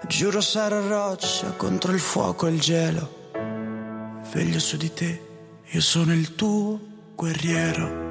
Giuro sarò roccia contro il fuoco e il gelo. Veglio su di te, io sono il tuo guerriero.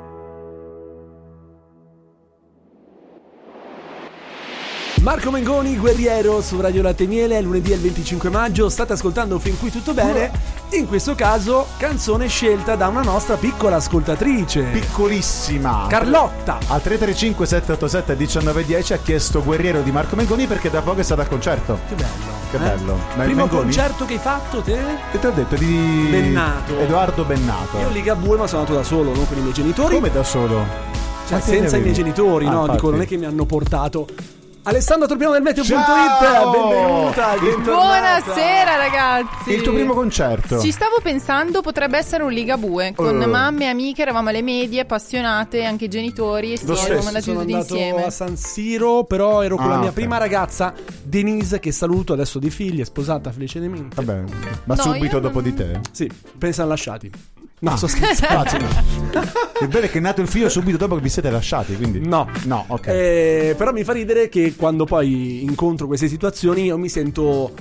Marco Mengoni, Guerriero, su Radio Latte e Miele, lunedì il 25 maggio. State ascoltando Fin qui tutto bene. In questo caso, canzone scelta da una nostra piccola ascoltatrice. Piccolissima. Carlotta. Al 335 787 1910 ha chiesto Guerriero di Marco Mengoni perché da poco è stato al concerto. Che bello. Che bello. Primo Mengoni? concerto che hai fatto te? Che ti ho detto di Bennato. Edoardo Bennato. Io Ligabue, ma sono andato da solo, non con i miei genitori. Come da solo? Cioè, senza i miei genitori, no? Infatti. Dico, non è che mi hanno portato. Alessandra Torpiano del Meteo.it, Ciao! benvenuta, bentornata. Buonasera ragazzi. Il tuo primo concerto? Ci stavo pensando, potrebbe essere un Ligabue. Con mamme e amiche, eravamo alle medie, appassionate, anche i genitori. E sì, eravamo andati sono tutti andato insieme. a San Siro, però ero con la mia ok. prima ragazza, Denise, che saluto, adesso di figli, è sposata felicemente. Vabbè, ma No, subito io dopo non- di te? Sì, pensano lasciati. No, sto scherzando. Il bello è che è nato il figlio subito dopo che vi siete lasciati, quindi... No, ok. Però mi fa ridere che quando poi incontro queste situazioni io mi sento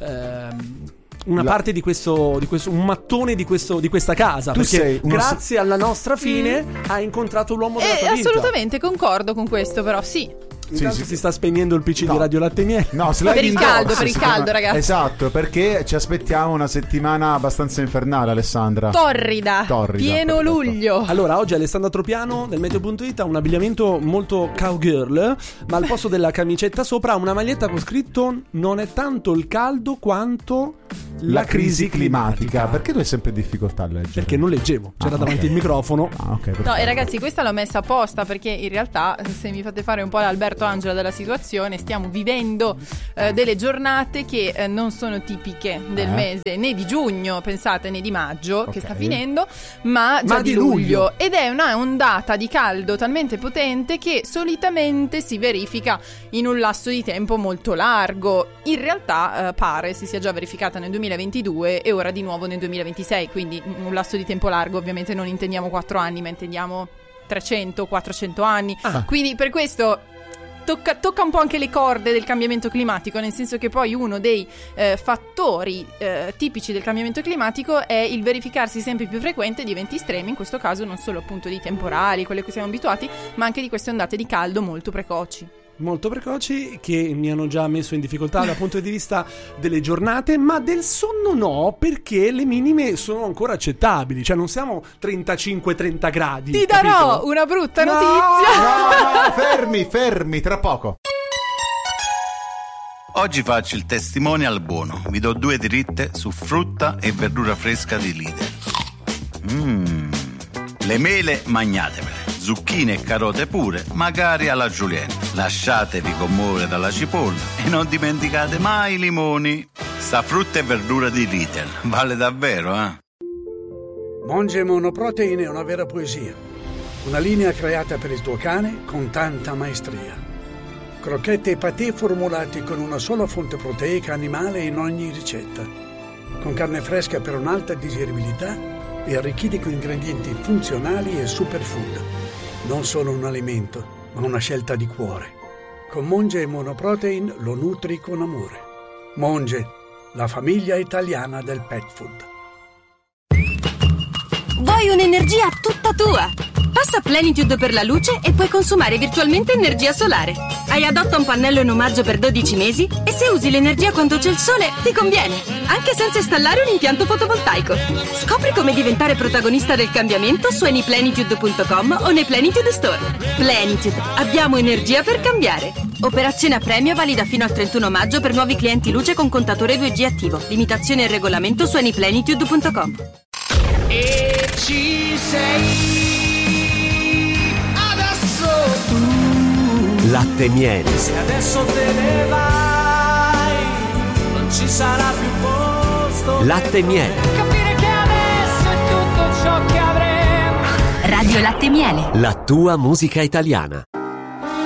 una parte di questo, un mattone di questa casa. Tu perché sei una- grazie alla nostra fine hai incontrato l'uomo della tua vita. Assolutamente, concordo con questo, però sì. Intanto si sta spegnendo il PC di Radio Latte e Miele. No, Per il caldo, ragazzi. Esatto, perché ci aspettiamo una settimana abbastanza infernale, Alessandra. Torrida, pieno perfetto. luglio. Allora, oggi Alessandra Tropiano del Meteo.it ha un abbigliamento molto cowgirl, ma al posto della camicetta sopra ha una maglietta con scritto: non è tanto il caldo quanto La crisi climatica. Perché tu hai sempre difficoltà a leggere? Perché non leggevo, c'era Ah, davanti ok. il microfono. Ah, ok. perfetto. No, e ragazzi, questa l'ho messa apposta perché in realtà, se mi fate fare un po' l'Alberto Angela della situazione, stiamo vivendo delle giornate che non sono tipiche del mese né di giugno, pensate, né di maggio, che sta finendo, ma già di luglio. Ed è una ondata di caldo talmente potente che solitamente si verifica in un lasso di tempo molto largo. In realtà pare si sia già verificata nel 2022 e ora di nuovo nel 2026, quindi un lasso di tempo largo ovviamente non intendiamo 4 anni, ma intendiamo 300-400 anni. Quindi per questo tocca un po' anche le corde del cambiamento climatico, nel senso che poi uno dei fattori tipici del cambiamento climatico è il verificarsi sempre più frequente di eventi estremi, in questo caso non solo appunto di temporali, quelle che siamo abituati, ma anche di queste ondate di caldo molto precoci. Molto precoci, che mi hanno già messo in difficoltà dal punto di vista delle giornate, ma del sonno no, perché le minime sono ancora accettabili, cioè non siamo 35-30 gradi. Ti darò capito? una brutta notizia. No, fermi, tra poco. Oggi faccio il testimonial buono. Vi do 2 dritte su frutta e verdura fresca di Lidl. Le mele magnatemele, zucchine e carote pure, magari alla julienne. Lasciatevi commuovere dalla cipolla e non dimenticate mai i limoni. Sta frutta e verdura di Lidl vale davvero, Monge Monoprotein è una vera poesia. Una linea creata per il tuo cane con tanta maestria. Crocchette e patè formulati con una sola fonte proteica animale in ogni ricetta. Con carne fresca per un'alta digeribilità e arricchiti con ingredienti funzionali e superfood. Non solo un alimento, ma una scelta di cuore. Con Monge Monoprotein lo nutri con amore. Monge, la famiglia italiana del pet food. Vuoi un'energia tutta tua? Passa Plenitude per la luce e puoi consumare virtualmente energia solare. Hai Adotta un pannello in omaggio per 12 mesi e se usi l'energia quando c'è il sole ti conviene, anche senza installare un impianto fotovoltaico. Scopri come diventare protagonista del cambiamento su anyplenitude.com o nei Plenitude Store. Plenitude, abbiamo energia per cambiare. Operazione a premio valida fino al 31 maggio per nuovi clienti luce con contatore 2G attivo. Limitazione e regolamento su anyplenitude.com. E ci sei adesso tu. Latte e Miele. Se adesso te ne vai, non ci sarà più posto. Latte e Miele. Capire che adesso è tutto ciò che avremo. Radio Latte e Miele. La tua musica italiana.